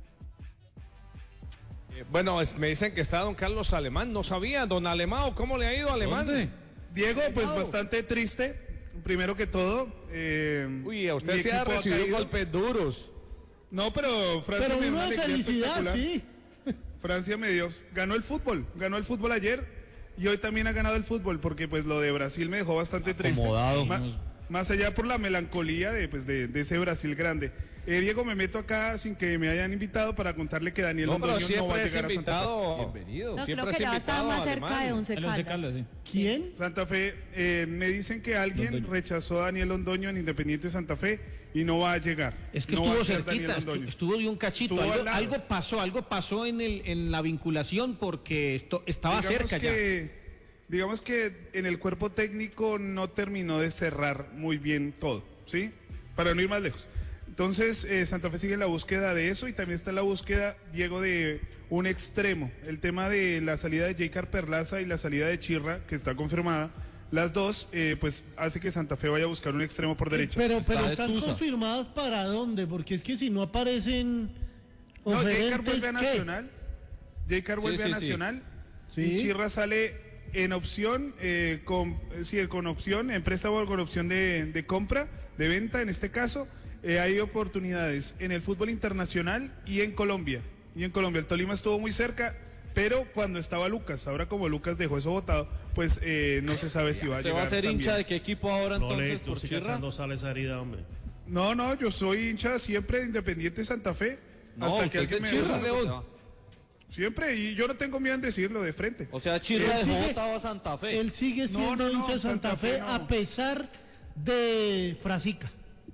Bueno, me dicen que está don Carlos Alemán. No sabía, don Alemán, ¿cómo le ha ido, Alemán? Diego, pues bastante triste. Primero que todo. Uy, a usted mi se ha equipo recibido caído. golpes duros. No, pero Francia Pero me dio uno una de alegría felicidad, espectacular. sí. Francia me dio, ganó el fútbol ayer y hoy también ha ganado el fútbol porque pues lo de Brasil me dejó bastante triste. Acomodado. Más allá por la melancolía de ese Brasil grande. Diego, me meto acá sin que me hayan invitado para contarle que Daniel No, pero Londoño no va a siempre es llegar a Santa Fe. invitado. Bienvenido. No, Siempre creo que es ya está invitado, más cerca Alemán. de Once El Once Caldas. Caldas, sí. ¿Quién? Santa Fe, me dicen que alguien Londoño. rechazó a Daniel Londoño en Independiente Santa Fe y no va a llegar. Es que No va estuvo a ser Daniel cerquita, Londoño. estuvo de un cachito. Estuvo al Algo, lado. algo pasó en la vinculación porque estaba Digamos cerca ya. Digamos que en el cuerpo técnico no terminó de cerrar muy bien todo, ¿sí? Para no ir más lejos. Entonces, Santa Fe sigue en la búsqueda de eso y también está en la búsqueda, Diego, de un extremo. El tema de la salida de Jaycar Perlaza y la salida de Chirra, que está confirmada, las dos, pues hace que Santa Fe vaya a buscar un extremo por derecha. Pero de están Tusa. confirmadas para dónde, porque es que si no aparecen No, Jaycar oferentes, vuelve a ¿qué? Nacional. Jaycar vuelve a sí. Nacional. Sí. Y Chirra sale en opción, con opción, en préstamo con opción de compra, de venta en este caso. Hay oportunidades en el fútbol internacional y en Colombia. El Tolima estuvo muy cerca, pero cuando estaba Lucas, ahora como Lucas dejó eso votado, pues no se sabe si va a ¿Se llegar. va a ser también. hincha de qué equipo ahora No entonces le, tú por sigas Chirra? echando sal a esa herida, hombre. No, yo soy hincha siempre de Independiente Santa Fe. No, hasta que usted alguien de me Chirra, diga. León. Siempre, y yo no tengo miedo en decirlo de frente. O sea, Chirra Él dejó sigue- votado a Santa Fe. Él sigue No, siendo no, hincha de Santa Santa Fe Fe no. a pesar de Frasica.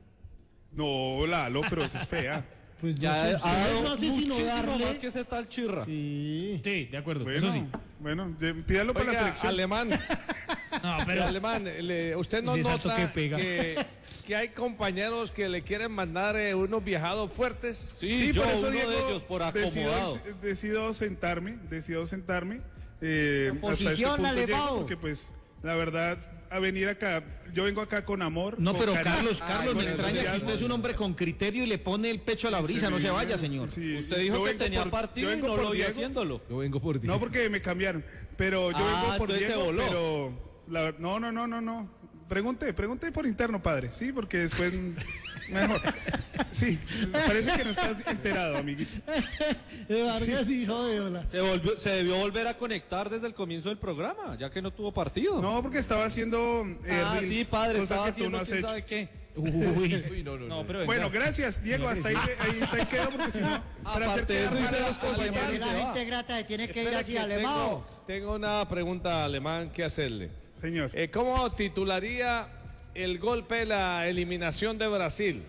No, Lalo, pero eso es fea. Pues Ya no sé, ha ustedes dado no hacen sino muchísimo darle. más que ese tal Chirra. Sí. Sí, de acuerdo, Bueno, eso sí. bueno, pídalo para la Oiga, selección. Alemán, No, pero Alemán, usted no Ese salto nota que pega. que hay compañeros que le quieren mandar unos viajados fuertes. Sí, yo por eso, uno Diego, de ellos, por acomodado. decido sentarme, hasta este Oposición, punto Alevao. llego, porque pues la verdad a venir acá, yo vengo acá con amor. No, con pero cariño, Carlos, me con extraña que entusiasmo. usted es un hombre con criterio y le pone el pecho a la brisa, no se vaya, señor. Sí, Usted yo dijo que vengo tenía por- partido yo y vengo no por lo vi Diego. haciéndolo. Yo vengo por ti. No, porque me cambiaron. pero yo vengo por entonces Diego, se voló. pero no. Pregunte por interno, padre, sí, porque después mejor. Sí, parece que no estás enterado, amiguito. Vargas, hijo de hola. Se debió volver a conectar desde el comienzo del programa, ya que no tuvo partido. No, porque estaba haciendo reels, sí, padre, cosa estaba que tú no haciendo has quién hecho. sabe qué. Uy, No, pero bueno, gracias, Diego, hasta ahí quedo, porque si no, para hacer Aparte de eso, quedar mal hice a dos los cosas. compañeros. La gente grata se tiene que ir Espere así, que Alemão. tengo una pregunta, Alemán, que hacerle. Señor. ¿Cómo titularía el golpe de la eliminación de Brasil?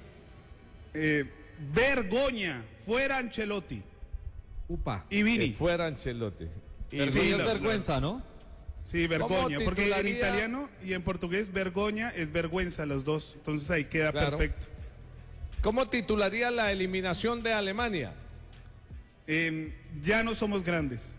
Vergoña, fuera Ancelotti. Upa. Y Vini. Que fuera Ancelotti. Vergüenza es vergüenza, ¿no? Sí, vergoña, ¿Cómo porque en titularía? italiano y en portugués vergoña es vergüenza los dos, entonces ahí queda Claro. perfecto. ¿Cómo titularía la eliminación de Alemania? Ya no somos grandes.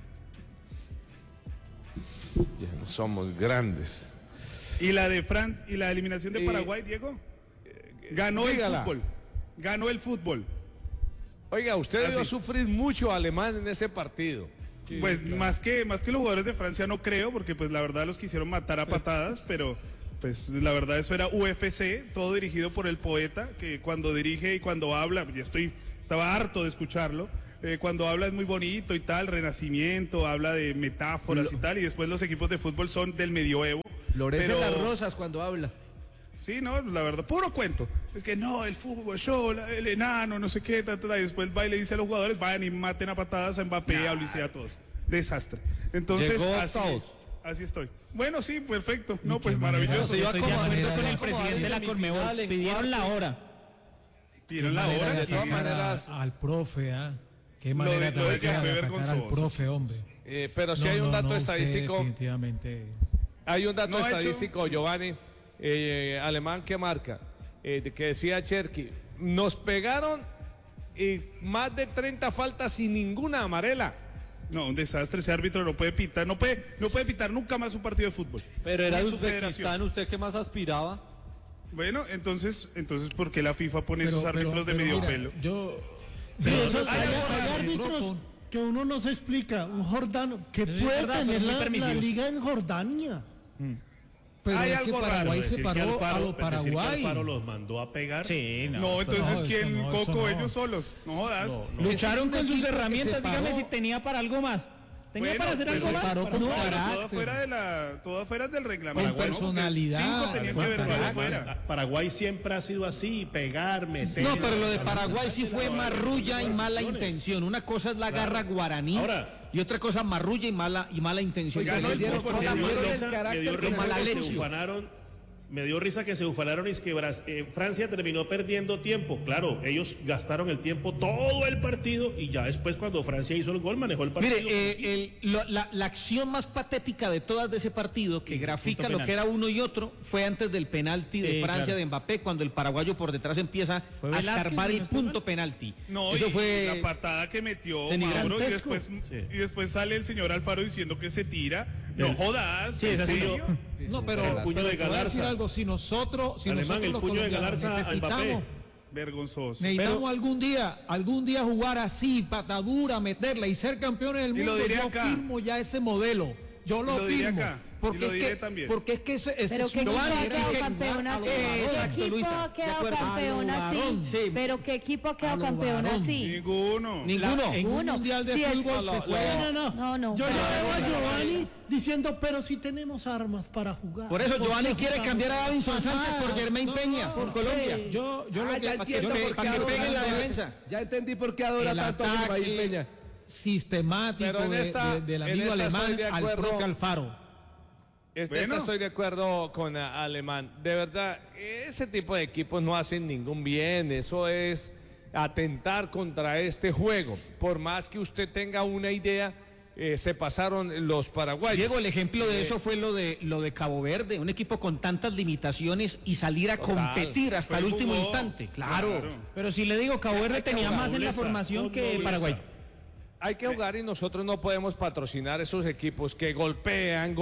Ya no somos grandes. Y la de Francia y la eliminación de Y- Paraguay, Diego, ganó dígala. el fútbol. Ganó el fútbol. Oiga, usted debió Así. sufrir mucho a Alemán en ese partido. Pues más que los jugadores de Francia no creo, porque pues la verdad los quisieron matar a patadas, pero pues la verdad eso era UFC, todo dirigido por el poeta, que cuando dirige y cuando habla, estaba harto de escucharlo, cuando habla es muy bonito y tal, renacimiento, habla de metáforas y tal, y después los equipos de fútbol son del medioevo. Florece pero- las rosas cuando habla. Sí, no, la verdad, puro cuento. Es que no, el fútbol, el enano, no sé qué, y después va y le dice a los jugadores, vayan y maten a patadas a Mbappé, a Ulises, a todos. Desastre. Entonces, Llegó así, octavos. así estoy. Bueno, sí, perfecto. No, pues maravilloso. Se iba Estoy como de a acuerdo meter con el como a presidente de la semifinal, Conmebol. en Pidieron la cuartos. hora. ¿Vieron la hora? De todas ¿Quién? maneras, al profe, ¿ah? Qué Lo manera de tan Café fea de atacar al vergonzoso. profe, hombre. Pero si hay un dato usted estadístico, definitivamente. hay un dato No ha hecho- estadístico, Giovanni, Alemán, que marca, que decía Cherky, nos pegaron más de 30 faltas sin ninguna amarela. No, un desastre. Ese árbitro no puede pitar, no puede pitar nunca más un partido de fútbol. Pero era Ni de su Uzbekistán, federación. ¿usted qué más aspiraba? Bueno, entonces, ¿por qué la FIFA pone esos árbitros de medio mira, pelo? Sí, hay árbitros que uno no se explica. Un Jordano que Eso es puede verdad, tener fueron muy la permisivos. liga en Jordania. Pero Hay es que algo raro, Paraguay Decir se que paró Alfaro- a lo decir que Paraguay. Alfaro los mandó a pegar. Sí, No, entonces, no, ¿quién? eso no, Coco, eso no. ellos solos. No jodas. Lucharon Ese es un con sus equipo que herramientas. se paró. Dígame si tenía para algo más. ¿Tenía Bueno, para hacer pues algo se más? paró con No, pero carácter. todas fuera del reglamento. Con personalidad. 5 tenían que haber sido Con fuera. Paraguay siempre ha sido así, pegar, meter. No, pero lo de Paraguay sí fue marrulla y mala Situaciones. intención. Una cosa es la garra guaraní Ahora- y otra cosa marrulla y mala intención. Oiga, no, el Dieron fútbol con la se dio mano del me dio carácter con risa mala que se leche. ufanaron. Me dio risa que se ufanaron y es que Francia terminó perdiendo tiempo. Claro, ellos gastaron el tiempo todo el partido y ya después cuando Francia hizo el gol manejó el partido. Mire, la acción más patética de todas de ese partido, que grafica punto lo penal. que era uno y otro, fue antes del penalti de Sí, Francia claro. de Mbappé, cuando el paraguayo por detrás empieza ¿Fue a Velázquez, escarbar si el no estoy punto mal? penalti. No, Eso y fue la patada que metió denigrantesco. Mauro y después sale el señor Alfaro diciendo que se tira. No jodas, Sí, ¿en esa sí serio? No, pero El puño de te voy a decir Galarza. algo. Si nosotros Alemán, el los puño de colombianos Galarza al Mbappé. necesitamos Vergonzoso. Necesitamos algún día jugar así, patadura, meterla y ser campeones del Y lo mundo. diré Yo acá. firmo ya ese modelo. Yo lo diré firmo. acá. Porque Y lo es diré que, también. porque es que ese Pero es qué un equipo ha manera quedado de campeón jugar a así. lo ¿Qué varón. equipo Luisa, ha de quedado acuerdo. campeón A lo así? varón. Sí. Pero ¿qué equipo ha A quedado lo campeón varón. así? Ninguno. ninguno. En un Uno. mundial de Sí, es- fútbol se juega. No. Yo pero- le veo a Giovanni diciendo, pero si tenemos armas para jugar. Por eso ¿Por Giovanni qué quiere jugamos? cambiar a Davinson Ajá. Sánchez por Germain No, Peña, por Colombia. Yo lo Ah, que ya entiendo yo que- por qué para que adora peguen la tanto defensa. Ya entendí por qué adora el tanto a Germain ataque Peña. sistemático Pero en del en amigo esta alemán estoy de al acuerdo. propio Alfaro. Esta estoy de acuerdo con Alemán. De verdad, ese tipo de equipos no hacen ningún bien. Eso es atentar contra este juego. Por más que usted tenga una idea, se pasaron los paraguayos. Diego, el ejemplo de eso fue lo de Cabo Verde, un equipo con tantas limitaciones y salir a Total, competir hasta el fue último jugó. instante. Claro. Pero si le digo, Cabo Verde tenía más en la formación que Paraguay. Hay que jugar y nosotros no podemos patrocinar esos equipos que golpean,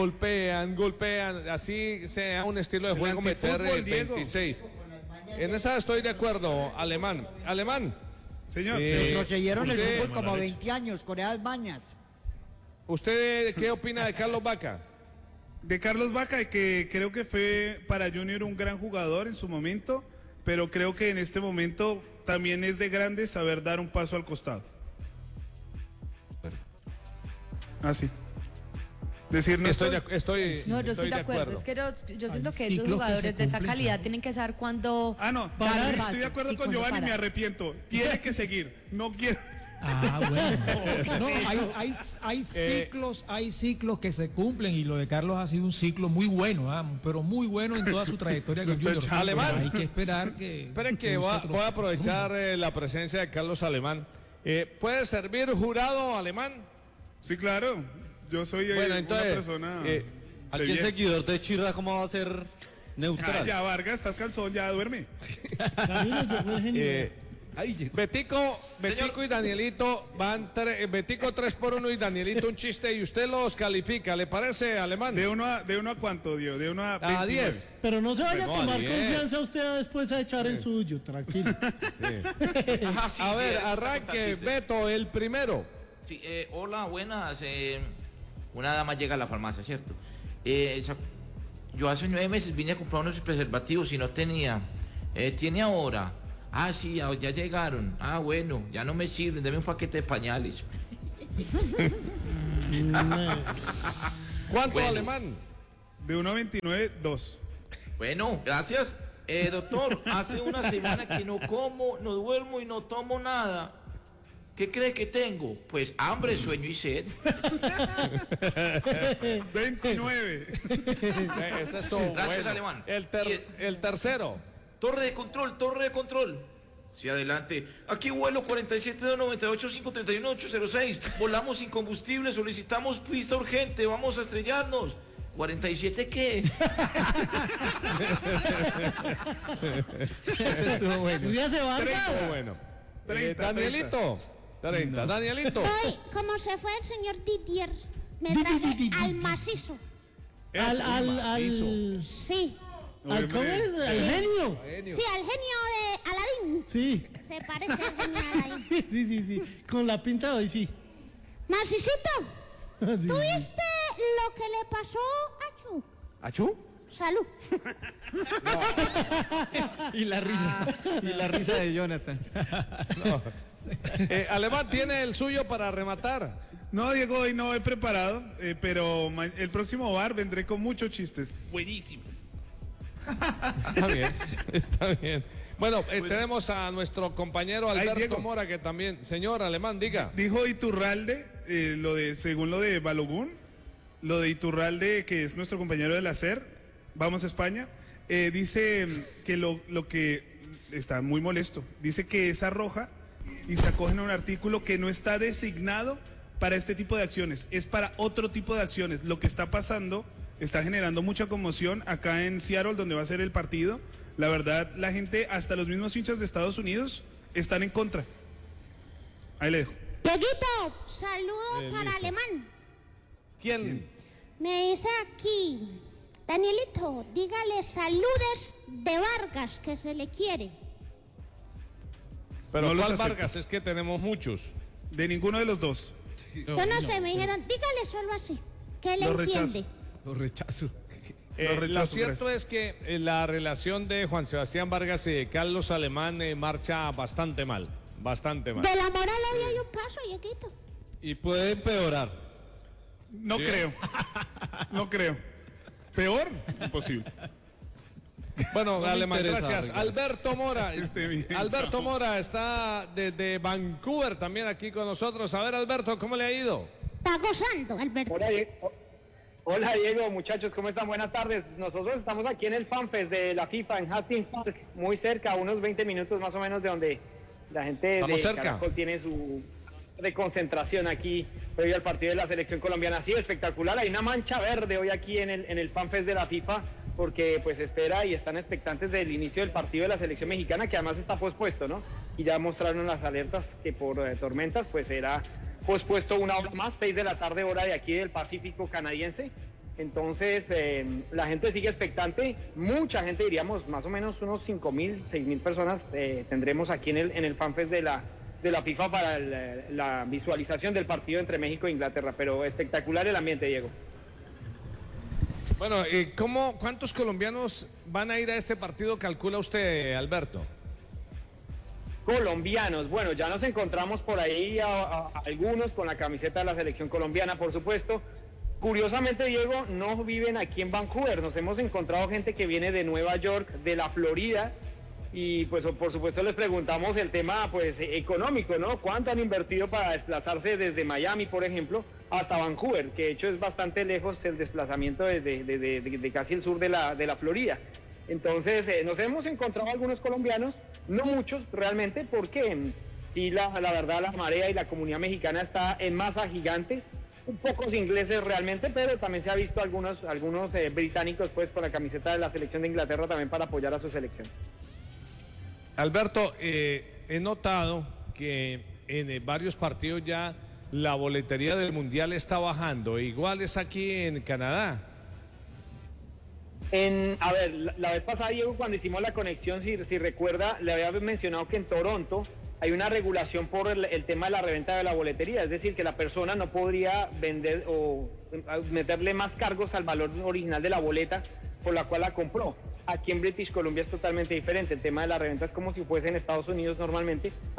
así sea un estilo de El juego meter antifútbol, Diego. 26. En esa estoy de acuerdo, Alemán. Señor, Retrocedieron el usted- fútbol como 20 años con esas bañas. ¿Usted qué opina de Carlos Vaca? De Carlos Vaca, que creo que fue para Junior un gran jugador en su momento, pero creo que en este momento también es de grande saber dar un paso al costado. Así. Decir no No, yo estoy de acuerdo. Es que yo siento que esos jugadores de esa calidad tienen que saber cuándo. Parar. Estoy de acuerdo con Giovanni, me arrepiento. Tiene que seguir. No quiero. Bueno. No, hay ciclos que se cumplen y lo de Carlos ha sido un ciclo muy bueno, pero muy bueno en toda su trayectoria con Junior. Alemán. Hay que esperar que. Esperen que voy a aprovechar la presencia de Carlos Alemán. ¿Puede servir jurado, Alemán? Sí, claro. Yo soy una persona. Aquí el seguidor de Chirra, ¿cómo va a ser neutral? Ya, Vargas, estás cansón, ya duerme. Betico y Danielito van Betico 3-1 y Danielito un chiste y usted los califica, ¿le parece, Alemán? ¿De uno a cuánto, Dios? De 1 a 29. 10. Pero no se vaya a tomar 10. confianza usted después a echar el suyo, tranquilo. A ver, arranque, Beto, el primero. Sí, hola, buenas. Una dama llega a la farmacia, ¿cierto? Yo hace 9 meses vine a comprar unos preservativos y no tenía. ¿Tiene ahora? Ah, sí, ya llegaron. Ah, bueno, ya no me sirven. Deme un paquete de pañales. ¿Cuánto, Alemán? De 1 a 29, 2. Bueno, gracias. Doctor, hace una semana que no como, no duermo y no tomo nada. ¿Qué cree que tengo? Pues hambre, sueño y sed. 29. Ese es todo. Gracias, bueno. Alemán. El tercero. Torre de control. Sí, adelante. Aquí vuelo 47-298-531-806. Volamos sin combustible, solicitamos pista urgente, vamos a estrellarnos. ¿47 qué? Ese estuvo bueno. Ya se va. Bueno. 30. Danielito. Hoy, como se fue el señor Didier, me traje al macizo. Sí. ¿Cómo es? ¿Al genio? Sí, al genio de Aladín. Sí. Se parece al genio de Aladín. Sí. Con la pinta de hoy, sí. Macicito, ¿tú viste lo que le pasó a Chu? ¿A Chu? Salud. Y la risa de Jonathan. No. Alemán, ¿tiene el suyo para rematar? No, Diego, hoy no he preparado, pero el próximo bar vendré con muchos chistes. Buenísimos. Está bien. Bueno, tenemos a nuestro compañero Alberto Mora, que también... Señor Alemán, diga. Dijo Iturralde, según lo de Balogun, lo de Iturralde, que es nuestro compañero de la SER, Vamos a España, dice que lo que está muy molesto, dice que es roja y se acogen a un artículo que no está designado para este tipo de acciones, es para otro tipo de acciones. Lo que está pasando está generando mucha conmoción acá en Seattle, donde va a ser el partido. La verdad, la gente, hasta los mismos hinchas de Estados Unidos, están en contra. Ahí le dejo. Dieguito, saludo para Alemán. ¿Quién? Me dice aquí, Danielito, dígale saludes de Vargas, que se le quiere. Pero No ¿cuál los Vargas? Es que tenemos muchos. De ninguno de los dos. Yo no sé, me dijeron, dígale solo así, que le entiende. Lo rechazo. Lo cierto es que la relación de Juan Sebastián Vargas y de Carlos Alemán marcha bastante mal. Bastante mal. De la moral hoy hay un paso, Dieguito. Y puede empeorar. No creo. No creo. ¿Peor? Imposible. Bueno, No me Alemán, interesa, gracias. Vargas. Alberto Mora. Alberto Mora está desde Vancouver también aquí con nosotros. A ver, Alberto, ¿cómo le ha ido? Está gozando, Alberto. Hola Diego, muchachos, ¿cómo están? Buenas tardes. Nosotros estamos aquí en el FanFest de la FIFA en Hastings Park, muy cerca, unos 20 minutos más o menos de donde la gente Estamos de cerca. Caracol tiene su de concentración aquí previo al partido de la selección colombiana. Ha sido espectacular, hay una mancha verde hoy aquí en el FanFest de la FIFA, porque pues espera y están expectantes del inicio del partido de la selección mexicana, que además está pospuesto, ¿no? Y ya mostraron las alertas que por tormentas pues será pospuesto una hora más, 6 de la tarde hora de aquí del Pacífico canadiense. Entonces la gente sigue expectante, mucha gente, diríamos más o menos unos 5.000, 6.000 personas tendremos aquí en el FanFest de de la FIFA para la visualización del partido entre México e Inglaterra. Pero espectacular el ambiente, Diego. Bueno, ¿cuántos colombianos van a ir a este partido, calcula usted, Alberto? Colombianos, bueno, ya nos encontramos por ahí a algunos con la camiseta de la selección colombiana, por supuesto. Curiosamente, Diego, no viven aquí en Vancouver. Nos hemos encontrado gente que viene de Nueva York, de la Florida, y pues por supuesto les preguntamos el tema pues económico, ¿no? ¿Cuánto han invertido para desplazarse desde Miami, por ejemplo, hasta Vancouver? Que de hecho es bastante lejos el desplazamiento de casi el sur de la Florida. Entonces nos hemos encontrado algunos colombianos, no muchos realmente, porque sí, la verdad, la marea y la comunidad mexicana está en masa gigante. Pocos ingleses realmente, pero también se ha visto algunos británicos pues con la camiseta de la selección de Inglaterra también para apoyar a su selección. Alberto, he notado que en varios partidos ya la boletería del Mundial está bajando. Igual es aquí en Canadá. A ver, la vez pasada, Diego, cuando hicimos la conexión, si recuerda, le había mencionado que en Toronto hay una regulación por el tema de la reventa de la boletería, es decir, que la persona no podría vender o meterle más cargos al valor original de la boleta por la cual la compró. Aquí en British Columbia es totalmente diferente, el tema de la reventa es como si fuese en Estados Unidos normalmente.